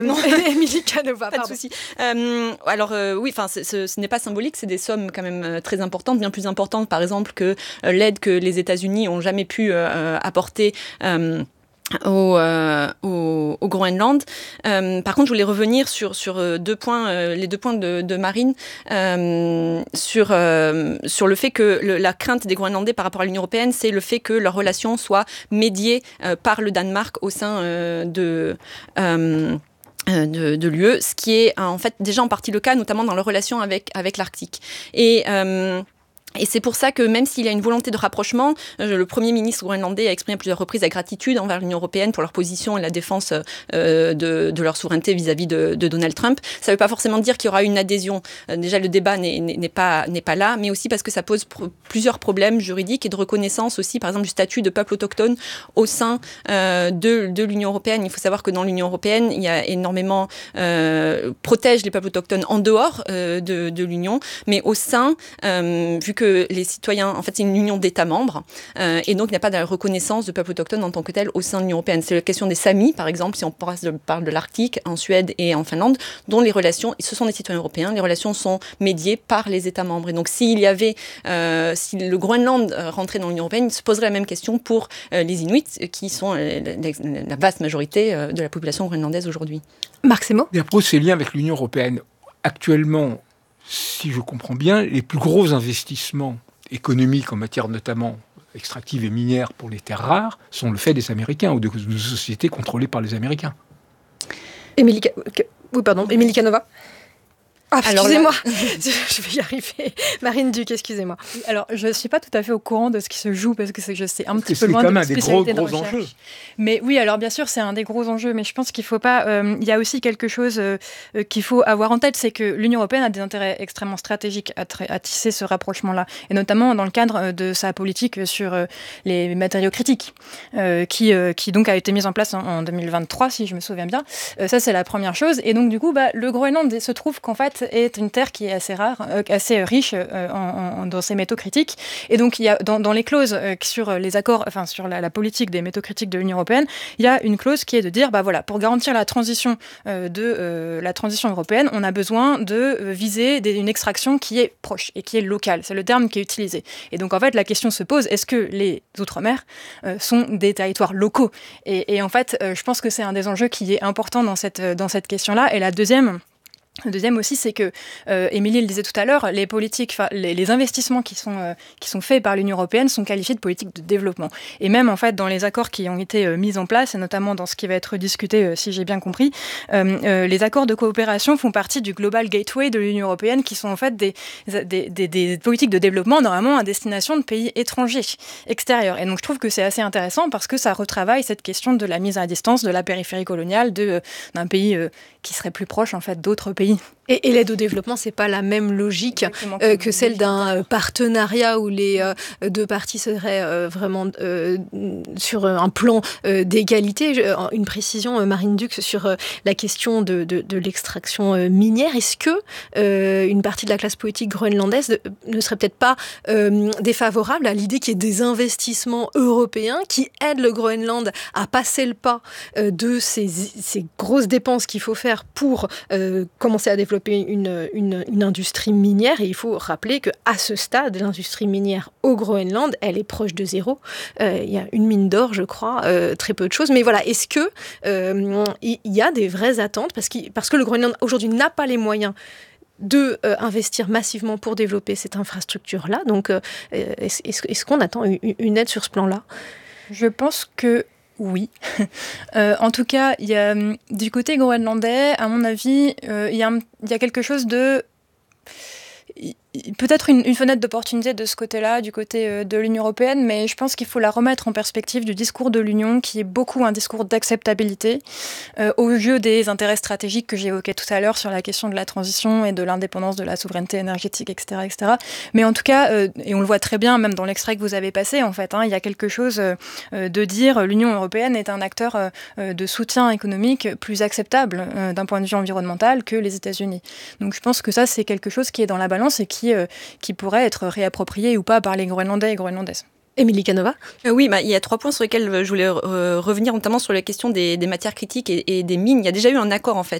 Non, Émilie Canova, pas de souci. Oui, ce n'est pas symbolique, c'est des sommes quand même très importantes, bien plus importantes par exemple que l'aide que les États-Unis ont jamais pu apporter au Groenland. Par contre, je voulais revenir sur deux points, les 2 points de Marine, sur le fait que la crainte des Groenlandais par rapport à l'Union européenne, c'est le fait que leurs relations soient médiées par le Danemark au sein de l'UE, ce qui est en fait déjà en partie le cas, notamment dans leurs relations avec l'Arctique. Et c'est pour ça que même s'il y a une volonté de rapprochement, le Premier ministre groenlandais a exprimé à plusieurs reprises sa gratitude envers l'Union européenne pour leur position et la défense de leur souveraineté vis-à-vis de Donald Trump. Ça ne veut pas forcément dire qu'il y aura une adhésion. Déjà, le débat n'est pas là, mais aussi parce que ça pose plusieurs problèmes juridiques et de reconnaissance aussi, par exemple, du statut de peuple autochtone au sein de l'Union européenne. Il faut savoir que dans l'Union européenne, il y a énormément protège les peuples autochtones en dehors de l'Union, mais au sein, vu que les citoyens, en fait, c'est une union d'États membres, et donc il n'y a pas de reconnaissance de peuples autochtones en tant que tel au sein de l'Union européenne. C'est la question des Samis, par exemple, si on parle de l'Arctique, en Suède et en Finlande, dont les relations, ce sont des citoyens européens, les relations sont médiées par les États membres. Et donc si le Groenland rentrait dans l'Union européenne, il se poserait la même question pour les Inuits, qui sont la vaste majorité de la population groenlandaise aujourd'hui. Marc Semo. Et après, ces liens avec l'Union européenne, actuellement, si je comprends bien, les plus gros investissements économiques en matière notamment extractive et minière pour les terres rares sont le fait des Américains ou de sociétés contrôlées par les Américains. Émilie Canova. Excusez-moi, je vais y arriver. Marine Duc, excusez-moi. Alors, je ne suis pas tout à fait au courant de ce qui se joue parce que je sais un petit peu loin de ma spécialité de recherche. C'est quand même un des gros enjeux. Mais oui, alors bien sûr, c'est un des gros enjeux, mais je pense qu'il ne faut pas... Il y a aussi quelque chose qu'il faut avoir en tête, c'est que l'Union européenne a des intérêts extrêmement stratégiques à tisser ce rapprochement-là, et notamment dans le cadre de sa politique sur les matériaux critiques, qui donc a été mise en place en 2023, si je me souviens bien. Ça, c'est la première chose. Et donc, du coup, le Groenland se trouve qu'en fait, est une terre qui est assez rare, assez riche dans ses métaux critiques. Et donc, il y a dans les clauses sur les accords, enfin sur la politique des métaux critiques de l'Union européenne, il y a une clause qui est de dire, voilà, pour garantir la transition la transition européenne, on a besoin de viser une extraction qui est proche et qui est locale. C'est le terme qui est utilisé. Et donc, en fait, la question se pose, est-ce que les Outre-mer sont des territoires locaux ? Et en fait, je pense que c'est un des enjeux qui est important dans cette question-là. Et la deuxième aussi, c'est que, Émilie le disait tout à l'heure, les politiques, les investissements qui sont faits par l'Union européenne sont qualifiés de politiques de développement. Et même, en fait, dans les accords qui ont été mis en place, et notamment dans ce qui va être discuté, si j'ai bien compris, les accords de coopération font partie du Global Gateway de l'Union européenne, qui sont en fait des politiques de développement, normalement à destination de pays étrangers, extérieurs. Et donc, je trouve que c'est assez intéressant parce que ça retravaille cette question de la mise à distance de la périphérie coloniale d'un pays qui serait plus proche, en fait, d'autres pays. Et l'aide au développement, c'est pas la même logique que celle d'un partenariat où les deux parties seraient vraiment sur un plan d'égalité. Une précision, Marine Duc, sur la question de l'extraction minière. Est-ce que une partie de la classe politique groenlandaise ne serait peut-être pas défavorable à l'idée qu'il y ait des investissements européens qui aident le Groenland à passer le pas de ces grosses dépenses qu'il faut faire pour commencer à développer une industrie minière, et il faut rappeler qu'à ce stade, l'industrie minière au Groenland, elle est proche de zéro. Il y a une mine d'or, je crois, très peu de choses. Mais voilà, est-ce que il y a des vraies attentes parce que le Groenland aujourd'hui n'a pas les moyens de investir massivement pour développer cette infrastructure-là. Donc, est-ce qu'on attend une aide sur ce plan-là ? Je pense que oui. En tout cas, il y a, du côté groenlandais, à mon avis, il y a quelque chose de... Peut-être une fenêtre d'opportunité de ce côté-là, du côté de l'Union européenne, mais je pense qu'il faut la remettre en perspective du discours de l'Union, qui est beaucoup un discours d'acceptabilité, au jeu des intérêts stratégiques que j'évoquais tout à l'heure sur la question de la transition et de l'indépendance de la souveraineté énergétique, etc., etc. Mais en tout cas, et on le voit très bien, même dans l'extrait que vous avez passé, en fait, il y a quelque chose de dire l'Union européenne est un acteur de soutien économique plus acceptable d'un point de vue environnemental que les États-Unis. Donc je pense que ça, c'est quelque chose qui est dans la balance et qui pourrait être réapproprié ou pas par les Groenlandais et Groenlandaises. Émilie Canova. Oui, il y a 3 points sur lesquels je voulais revenir, notamment sur la question des matières critiques et des mines. Il y a déjà eu un accord en fait